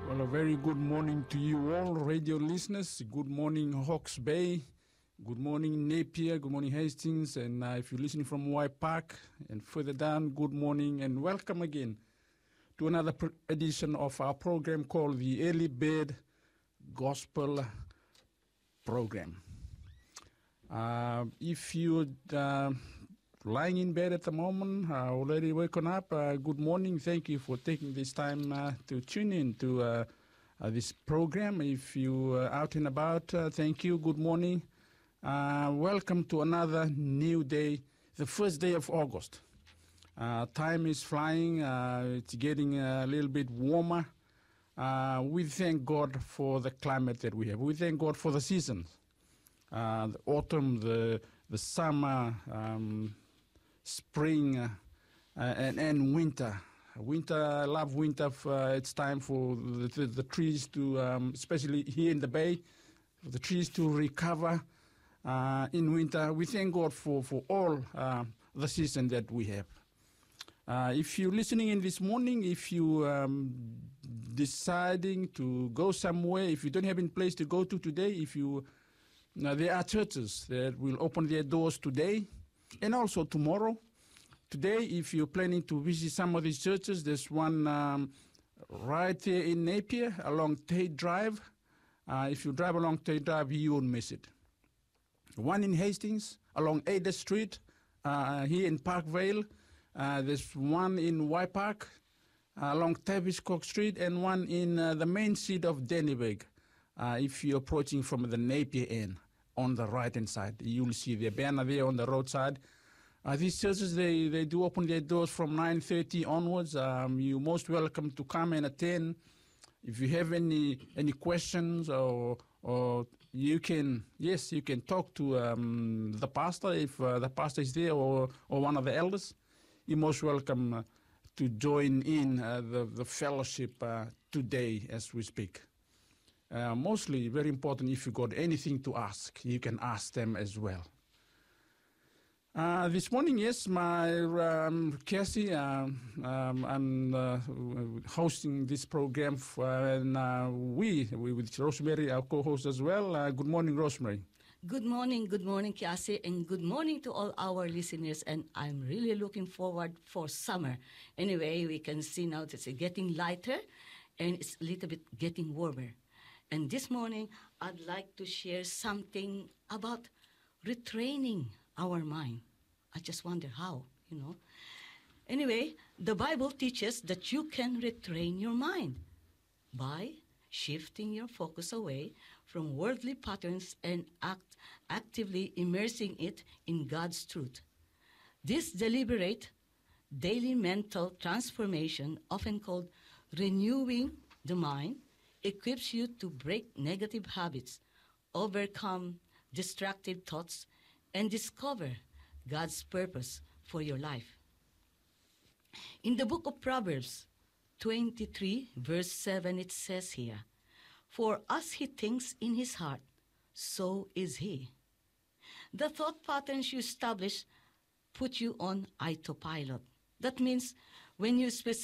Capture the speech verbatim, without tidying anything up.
Well, a very good morning to you all, radio listeners. Good morning, Hawke's Bay. Good morning, Napier. Good morning, Hastings. And uh, if you're listening from Y Park and further down, good morning and welcome again to another pr- edition of our program called the Early Bird Gospel Program. Uh, if you're uh, lying in bed at the moment, uh, already woken up, uh, good morning. Thank you for taking this time uh, to tune in to uh, uh, this program. If you're out and about, uh, thank you. Good morning. Uh, welcome to another new day, the first day of August. Uh, time is flying. Uh, it's getting a little bit warmer. Uh, we thank God for the climate that we have. We thank God for the seasons. Uh, the autumn, the the summer, um, spring, uh, uh, and, and winter. Winter, I love winter. Uh, it's time for the, the, the trees to, um, especially here in the Bay, for the trees to recover uh, in winter. We thank God for, for all uh, the season that we have. Uh, if you're listening in this morning, if you um, deciding to go somewhere, if you don't have any place to go to today, if you now, there are churches that will open their doors today and also tomorrow. Today, if you're planning to visit some of these churches, there's one um, right here in Napier along Tate Drive. Uh, if you drive along Tate Drive, you won't miss it. One in Hastings along Ada Street uh, here in Parkvale. Uh, there's one in Y Park uh, along Tavistock Street and one in uh, the main seat of Dennyberg. Uh, if you're approaching from the Napier end. On the right-hand side, you'll see the banner there on the roadside. Uh, these churches, they, they do open their doors from nine thirty onwards. Um, you're most welcome to come and attend. If you have any any questions or or you can, yes, you can talk to um, the pastor if uh, the pastor is there or, or one of the elders. You're most welcome uh, to join in uh, the, the fellowship uh, today as we speak. Uh, mostly, very important, if you got anything to ask, you can ask them as well. Uh, this morning, yes, my um, Cassie, uh, um, I'm uh, hosting this program, for, and uh, we, we, with Rosemary, our co-host as well. Uh, good morning, Rosemary. Good morning, good morning, Cassie, and good morning to all our listeners. And I'm really looking forward for summer. Anyway, we can see now that it's getting lighter, and it's a little bit getting warmer. And this morning, I'd like to share something about retraining our mind. I just wonder how, you know. Anyway, the Bible teaches that you can retrain your mind by shifting your focus away from worldly patterns and act, actively immersing it in God's truth. This deliberate, daily mental transformation, often called renewing the mind, equips you to break negative habits, overcome destructive thoughts, and discover God's purpose for your life. In the book of Proverbs twenty-three, verse seven, it says here, "For as he thinks in his heart, so is he." The thought patterns you establish put you on autopilot. That means when you specifically